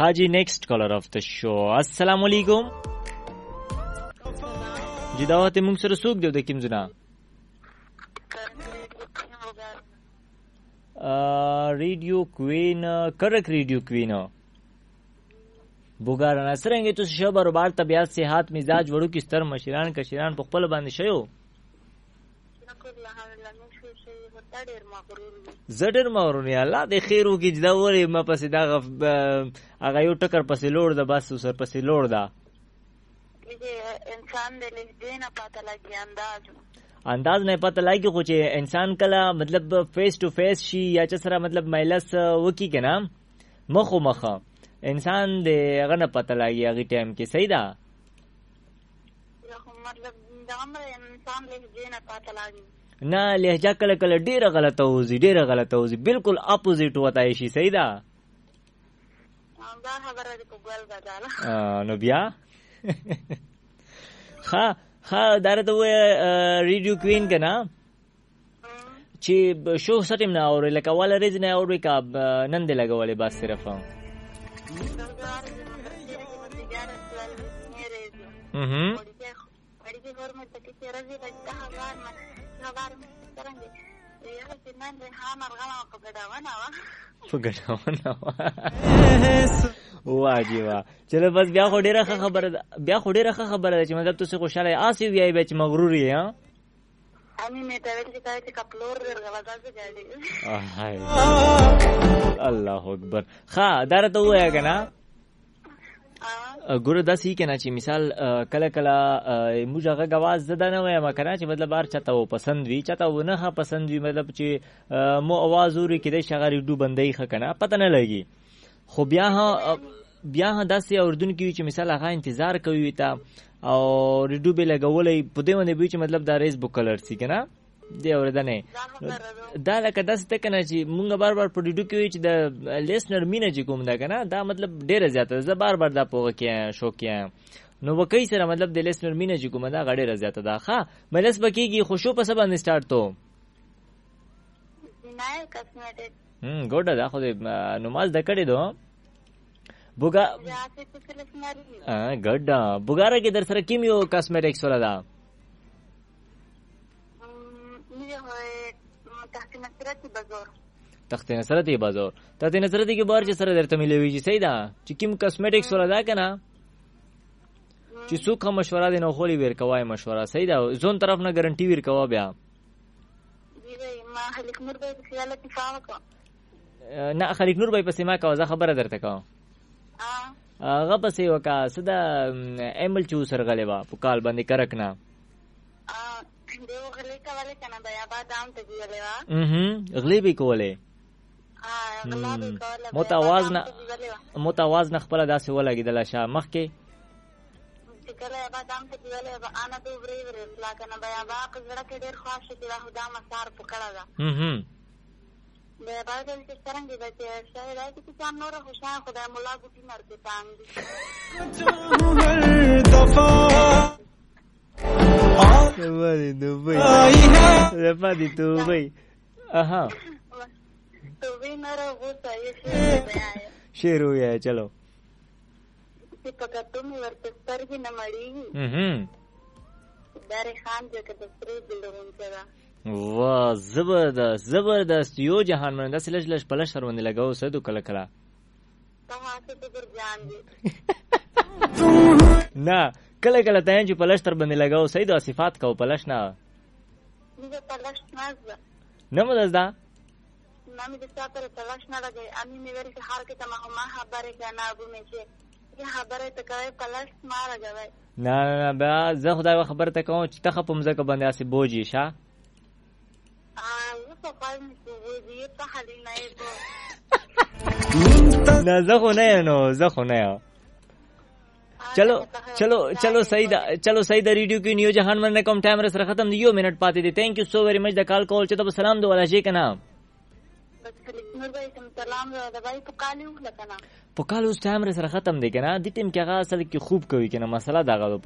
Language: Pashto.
Haji, next caller of the show. Assalamu alaikum. जी दावत موږ سره څوک دی د کوم ځنا ریډیو کوین کرک ریډیو کوین بوګارنا سرنګ ته شبر بار طبيعت صحت مزاج وړو کی ستر مشران کشران په خپل باندې شيو زړر مورونی الله د خیرو کی جدا وری ما پسې دا هغه یو ټکر پسې لوړ ده بس سر پسې لوړ ده انسان د لهجې نه پته لګي انداز نه پته لګي خو چې انسان کله مطلب فیس ټو فیس شي یا چې سره مطلب مایلس وکی کنه مخو مخه انسان د هغه نه پته لګي هغه ټایم کې صحیح ده مطلب دا انسان لهجې نه پته لګي نه لهجه کله کله ډیره غلطه وځي بالکل اپوزیټ وتای شي صحیح ده دا خبره د کوګل غاله نو بیا ها درته و ریډیو کوین کنا چې شو سټیم نه اوري لکه ولا ریز نه اوري کا نن دې لګولې بس صرف واجبہ چلو بس بیا خو ډیره خبره ده چې مطلب تاسو خوشاله آسی وی به چې مغرور یې ها امی مې ته ویل چې کپلور ورغواځه ګاډي الله اکبر ها درته وای کنه ګوره داسې کنه چې مثال کله کله موږ هغه غواز زده نه وایم کنه چې مطلب هر چاته و پسند وي چاته و نه پسند وي مطلب چې مو आवाज اوري کده شغری ډو بندای خ کنه پته نه لګي خو بیا داسې اوردونکو چې مثال هغه انتظار کوي تا او ریډیو به لګولې په دې باندې به چې مطلب دا ریس بو کلر سي کنه دی اوردنه دا لکه داسې ته کنه چې مونږ بار په ریډیو کې چې د لیسنر مینه چې کوم دا کنه دا مطلب ډیره زیاته زه بار دا پوغه کې شوق کې نو وکي سره مطلب د لیسنر مینه چې کوم دا غډه زیاته ده ښه ملس بکیږي خوشو په سبا نه سٹارټ تو نه کسمټیک ګوډه دا خو نماز د کړي دو بوګا ګډا بوګاره کې در سره کیم یو کاسمیټکس ولا دا تخت نصرتی بازار تخت نصرتی کې بار چې سره درته ملوي صحیح ده چې کیم کاسمیټکس ولا دا کنه چې څوک مشوره دینو خولي ور کوي مشوره صحیح ده زون طرف نه ګارانټي ور کوا بیا ما خلیق نور به خیالت فاهم کو نه خلیق نور به پسې ما کا زه خبره درته کوم هغه پسې وکا صدا ایمل چو سرغلې وا په کال باندې کرکنا دیو غلې کاله کنه بیا بادام ته دیلې وا غلې به کوله متواز نه خپل داسې ولګیدل شه مخ کې کله بادام ته دیلې وا انا دوبري ورسلا کنه بیا با قزړه کې ډېر خواشه دی خدا مسار پکړه دا د باندې چې څنګه د شای راځي چې څنګه نور خوشاله خدای مولا ګوتی مرته تانګي دبي اها تو وی نره وته یې شعر ویا چلو چې پکې تم ورته سترګې نه مړی دار خان چې د ستري بلډون سره واه زبردست یو جهان من داسې لږ پلش سر باندې لګاو سدو کله کله نه کله کله ته چې پلش تر باندې لګاو سید او صفات کو پلش نه نه مدز دا نه مې د تاسو پلش نه لګي امي مې ورته هر کې ته ما خبره کنه ابو مې چې خبره ته کوي پلش ما راغوي نه بیا زه خدای خبره ته کوم چې ته په مزه باندې اسې بوجي شه نه زخو نه چلو صحیح دا ریڈیو کی نیو جہان من کم ٹائم رس ختم دیو منٹ پاتے دے تھینک یو سو ویری مچ دا کال کال چتا سلام دو والا شی کنا پکالو اس ٹائم رس ختم دے کنا دی ٹیم کیا اصل کی خوب کوي کنا مسئلہ دا